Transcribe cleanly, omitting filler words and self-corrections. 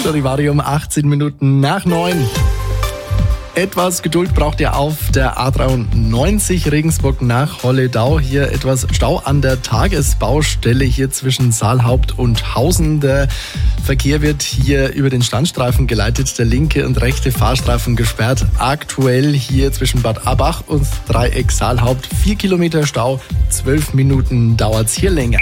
Charivari 18 Minuten nach 9. Etwas Geduld braucht ihr auf der A93 Regensburg nach Holledau. Hier etwas Stau an der Tagesbaustelle hier zwischen Saalhaupt und Hausen. Der Verkehr wird hier über den Standstreifen geleitet, der linke und rechte Fahrstreifen gesperrt. Aktuell hier zwischen Bad Abach und Dreieck Saalhaupt 4 Kilometer Stau, 12 Minuten dauert's hier länger.